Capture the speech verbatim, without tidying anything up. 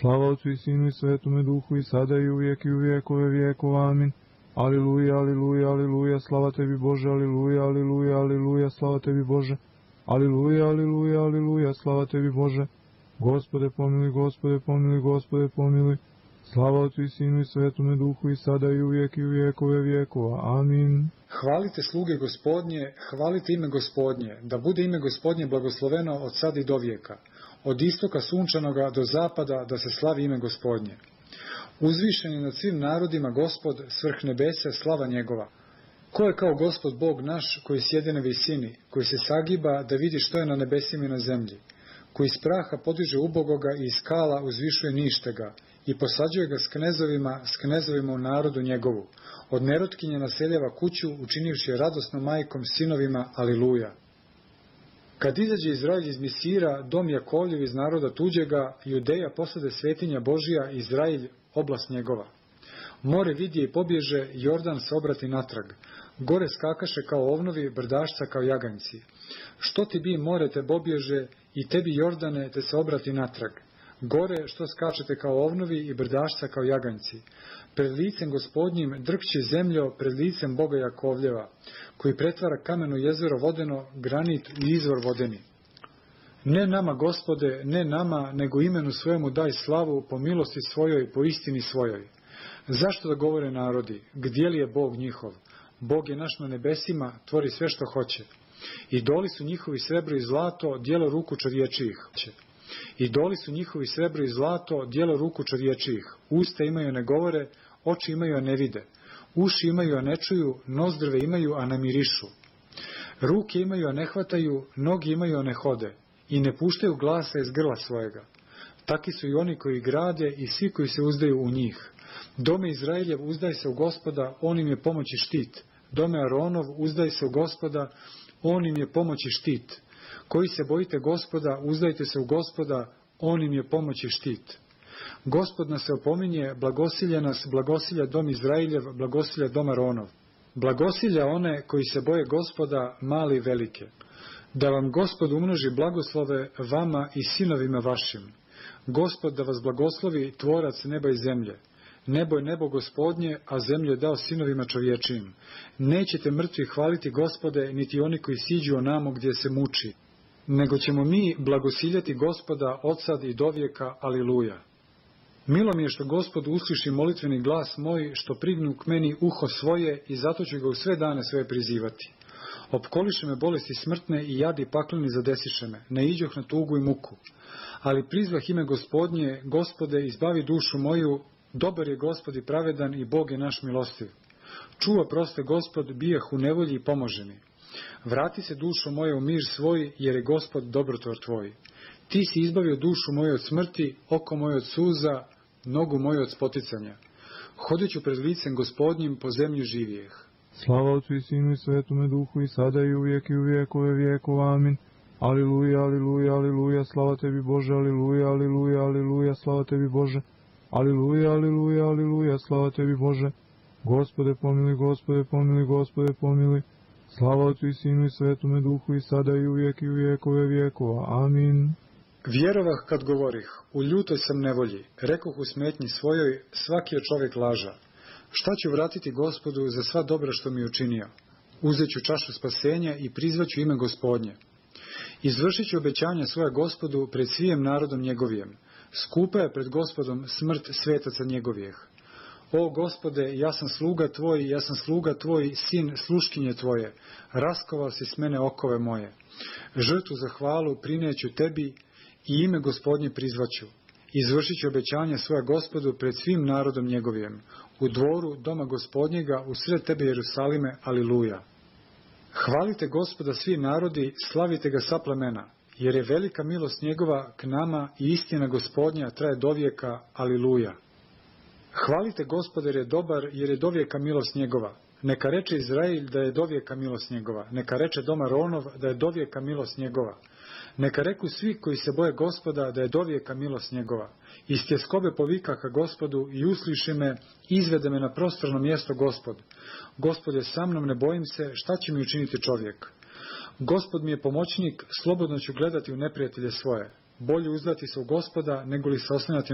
Slava Otcu i Sinu i Svetome Duhu i sada i uvijek i u vijekove vijekova. Amin. Aliluja, aliluja, aliluja, slava tebi Bože, aliluja, aliluja, aliluja, slava tebi Bože. Aliluja, aliluja, aliluja, slava tebi Bože. Gospode pomiluj, Gospode pomiluj, Gospode pomiluj. Slava Otcu i Sinu i Svetome Duhu i sada i uvijek i u vijekove vijekova. Amin. Hvalite sluge Gospodnje, hvalite ime Gospodnje, da bude ime Gospodnje blagosloveno od sada i do vijeka. Od istoka sunčanoga do zapada da se slavi ime Gospodnje. Uzvišen je nad svim narodima Gospod, svrh nebesa, slava njegova. Ko je kao Gospod Bog naš, koji sjede na visini, koji se sagiba da vidi što je na nebesima i na zemlji, koji iz praha podiže ubogoga i iz skala uzvišuje ništega i posađuje ga s knezovima, s knezovima u narodu njegovu. Od nerotkinje naseljava kuću, učinivši je radosno majkom, sinovima, aliluja. Kad izađe Izrael iz Misira, dom Jakovljev iz naroda tuđega, Judeja posade svetinja Božija, Izrael oblast njegova. More vidje i pobježe, Jordan se obrati natrag. Gore skakaše kao ovnovi, brdašca kao jaganjci. Što ti bi more te pobježe i tebi Jordane te se obrati natrag. Gore što skačete kao ovnovi i brdašca kao jaganjci. Pred licem Gospodnjim drkći zemljo, pred licem Boga Jakovljeva, koji pretvara kameno jezero vodeno, granit i izvor vodeni. Ne nama, Gospode, ne nama, nego imenu svojemu daj slavu, po milosti svojoj, po istini svojoj. Zašto da govore narodi, gdje li je Bog njihov? Bog je naš na nebesima, tvori sve što hoće. Idoli su njihovi srebro i zlato, djelo ruku čovječijih. Idoli su njihovi srebro i zlato, djelo ruku čovječijih. Usta imaju, a ne govore, oči imaju, a ne vide. Uši imaju, a ne čuju, nozdrve imaju, a ne mirišu. Ruke imaju, a ne hvataju, noge imaju, a ne hode. I ne puštaju glasa iz grla svojega. Taki su i oni koji grade i svi koji se uzdaju u njih. Dome Izraeljev, uzdaj se u Gospoda, on im je pomoć i štit. Dome Aronov, uzdaj se u Gospoda, on im je pomoć i štit. Koji se bojite Gospoda, uzdajte se u Gospoda, on im je pomoć i štit. Gospod nas se opominje, blagosilja nas, blagosilja dom Izraeljev, blagosilja dom Aronov. Blagosilja one koji se boje Gospoda, mali i velike. Da vam Gospod umnoži blagoslove vama i sinovima vašim. Gospod da vas blagoslovi, tvorac neba i zemlje. Nebo je nebo Gospodnje, a zemlju je dao sinovima čovječijim. Nećete mrtvi hvaliti Gospode, niti oni koji siđu onamo gdje se muči. Nego ćemo mi blagosiljati Gospoda od sad i do vijeka, aliluja. Milo mi je što Gospod usliši molitveni glas moj, što prignu k meni uho svoje i zato ću ga u sve dane svoje prizivati. Opkoliše me bolesti smrtne i jadi pakleni zadesiše me, ne iđoh na tugu i muku. Ali prizvah ime Gospodnje, Gospode, izbavi dušu moju, dobar je Gospod i pravedan i Bog je naš milostiv. Čuva proste Gospod, bijeh u nevolji i pomože mi. Vrati se dušo moje u mir svoj, jer je Gospod dobrotvor tvoj. Ti si izbavio dušu moju od smrti, oko moje od suza, nogu moju od spoticanja. Hodit ću pred licem Gospodnjim, po zemlji živijeh. Slava Otcu i Sinu i Svetome Duhu i sada i uvijek i u vijekove vijekova. Amin. Aliluja, aliluja, aliluja, slava tebi Bože, aliluja, aliluja, aliluja, slava tebi Bože. Aliluja, aliluja, aliluja, slava tebi Bože. Gospode pomiluj, Gospode pomiluj, Gospode pomiluj. Slava Otcu i Sinu i Svetome Duhu i sada i uvijek i u vijekove vijekova. Amin. Vjerovah kad govorih, u ljutoj sam nevolji, rekoh u smetnji svojoj, svaki je čovjek laža. Šta ću vratiti Gospodu za sva dobra što mi je učinio? Uzet ću čašu spasenja i prizvaću ime Gospodnje. Izvršit ću obećanja svoja Gospodu pred svijem narodom njegovijem. Skupa je pred Gospodom smrt svetaca njegovijeh. O Gospode, ja sam sluga tvoj, ja sam sluga tvoj, sin sluškinje tvoje. Raskovao si s mene okove moje. Žrtvu za hvalu prineću tebi i ime Gospodnje prizvaću. Izvršit ću obećanje svoja Gospodu pred svim narodom njegovijem. U dvoru doma Gospodnjega, usred tebe Jerusalime, aliluja. Hvalite Gospoda svi narodi, slavite ga sa plemena, jer je velika milost njegova k nama i istina Gospodnja traje do vijeka, aliluja. Hvalite Gospoda jer je dobar, jer je do vijeka milost njegova. Neka reče Izrael da je do vijeka milost njegova. Neka reče dom Aronov da je do vijeka milost njegova. Neka reku svi koji se boje Gospoda da je do vijeka milost njegova. Iz tjeskobe povikaka Gospodu i usliši me, izvede me na prostorno mjesto Gospod. Gospod je sa mnom, ne bojim se, šta će mi učiniti čovjek? Gospod mi je pomoćnik, slobodno ću gledati u neprijatelje svoje. Bolje uzdati se u Gospoda, nego li se oslanjati